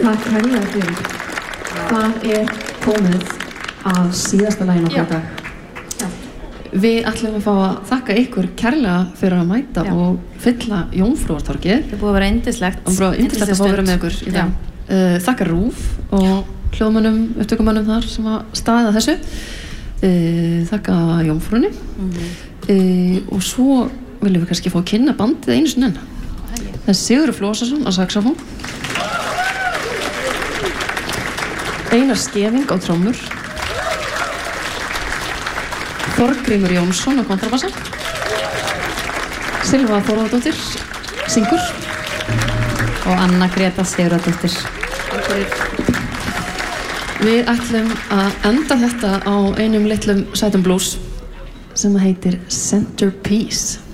Takk herrlega fyrir. Það komið að síðasta laginu okkar dag. Við ætlum að fá að þakka ykkur kærlega fyrir að mæta og fylla Jómfrúartorgið. Það búið að vera yndislegt. Það búið yndislegt að fá að vera með ykkur í dag. Þakka RÚV og hljóðmönnum, upptökumönnum þar sem að staða þessu. Þakka Jómfrúnni. Og svo viljum við kannski fá að kynna bandið einu sinni enn. Það Sigurður Flósason á saxófón. Einar Skeving á trommur. Þorgrímur Jónsson á kontrabassa. Silva Þórðardóttir syngur. Og Anna Greta Sigurðardóttir. Við ætlum að enda þetta á einum litlum sætum blues sem heitir Centerpiece.